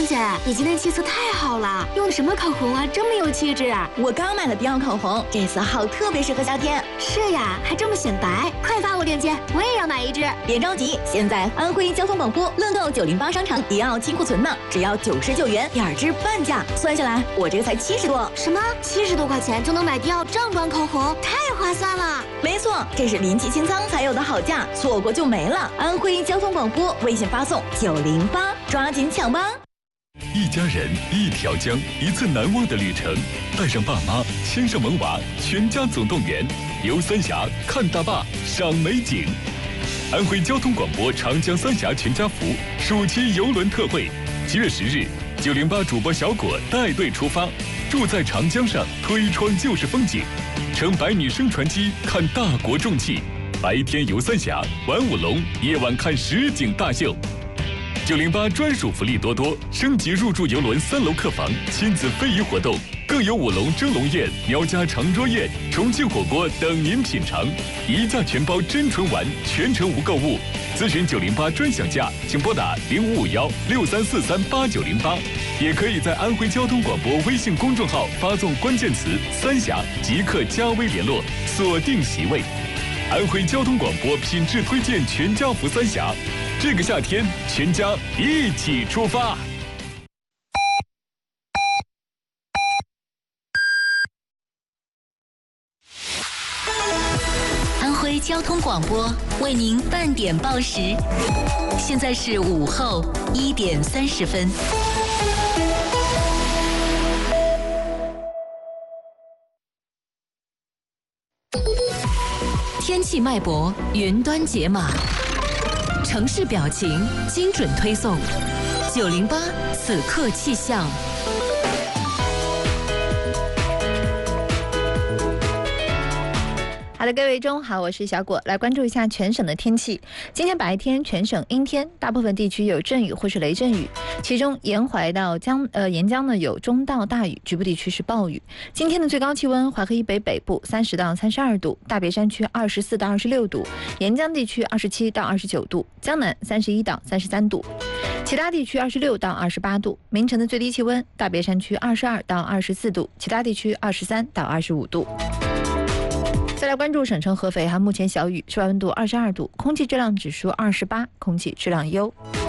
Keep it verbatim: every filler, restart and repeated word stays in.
姐，你今天气色太好了，用的什么口红啊？这么有气质。 我刚买了迪奥口红，这色号特别适合夏天。 是呀，还这么显白，快发我链接，我也要买一支。 别着急，现在安徽交通广播乐购九零八商场迪奥清库存呢，只要九十九元，两支半价，算下来我这个才七十多。 什么？七十多块钱就能买迪奥正装口红，太划算了。 没错，这是临期清仓才有的好价，错过就没了。安徽交通广播微信发送九零八，抓紧抢吧。 一家人，一条江，一次难忘的旅程。带上爸妈，牵上萌娃，全家总动员，游三峡，看大坝，赏美景。安徽交通广播长江三峡全家福暑期邮轮特惠，七月十日，九零八主播小果带队出发，住在长江上，推窗就是风景，乘百女升船机看大国重器，白天游三峡，玩舞龙，夜晚看实景大秀。九零八专属福利多多，升级入住邮轮三楼客房，亲子非遗活动，更有舞龙、蒸笼宴、苗家长桌宴、重庆火锅等您品尝，一价全包真纯玩，全程无购物。咨询九零八专享价，请拨打零五五幺六三四三八九零八，也可以在安徽交通广播微信公众号发送关键词“三峡”即刻加微联络，锁定席位。安徽交通广播品质推荐全家福三峡。这个夏天，全家一起出发。 安徽交通广播为您半点报时，现在是午后一点三十分。天气脉搏，云端解码。城市表情精准推送，九零八此刻气象。 好的，各位中午好，我是小果，来关注一下全省的天气。今天白天全省阴天，大部分地区有阵雨或是雷阵雨，其中沿淮到江呃沿江呢有中到大雨，局部地区是暴雨。今天的最高气温，淮河以北北部三十到三十二度，大别山区二十四到二十六度，沿江地区二十七到二十九度，江南三十一到三十三度，其他地区二十六到二十八度。明晨的最低气温，大别山区二十二到二十四度，其他地区二十三到二十五度。再来关注省城合肥，哈，目前小雨，室外温度二十二度，空气质量指数二十八，空气质量优。